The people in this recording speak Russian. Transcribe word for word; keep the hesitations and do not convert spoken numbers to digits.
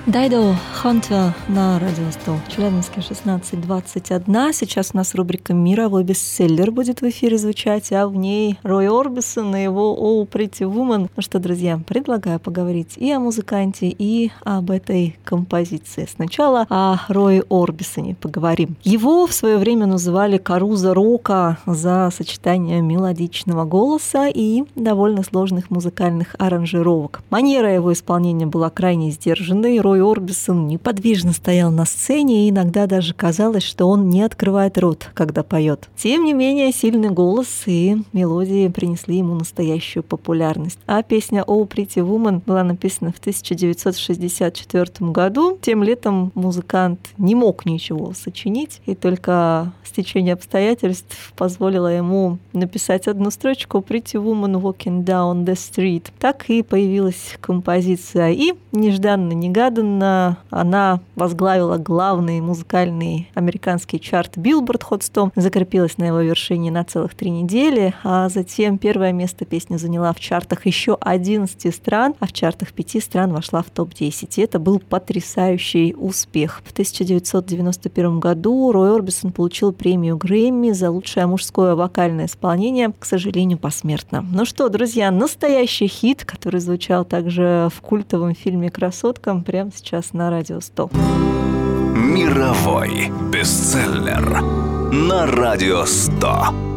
Дайдо Хантвелл на Радио сто. Челябинске шестнадцать двадцать один. Сейчас у нас рубрика «Мировой бестселлер» будет в эфире звучать, а в ней Рой Орбисон и его «Oh Pretty Woman». Ну что, друзья, предлагаю поговорить и о музыканте, и об этой композиции. Сначала о Рое Орбисоне поговорим. Его в свое время называли «Карузо рока» за сочетание мелодичного голоса и довольно сложных музыкальных аранжировок. Манера его исполнения была крайне сдержанной. Рой Орбисон неподвижно стоял на сцене, и иногда даже казалось, что он не открывает рот, когда поет. Тем не менее, сильный голос и мелодии принесли ему настоящую популярность. А песня «Oh Pretty Woman» была написана в тысяча девятьсот шестьдесят четвёртом году. Тем летом музыкант не мог ничего сочинить, и только стечение обстоятельств позволило ему написать одну строчку «Pretty Woman Walking Down the Street». Так и появилась композиция. И нежданно-негаданно она возглавила главный музыкальный американский чарт Billboard Hot сто, закрепилась на его вершине на целых три недели, а затем первое место песня заняла в чартах еще одиннадцати стран, а в чартах пяти стран вошла в топ десять. И это был потрясающий успех. В тысяча девятьсот девяносто первом году Рой Орбисон получил премию Грэмми за лучшее мужское вокальное исполнение, к сожалению, посмертно. Ну что, друзья, настоящий хит, который звучал также в культовом фильме «Красотка», прямо сейчас на Радио сто. Мировой бестселлер на Радио сто.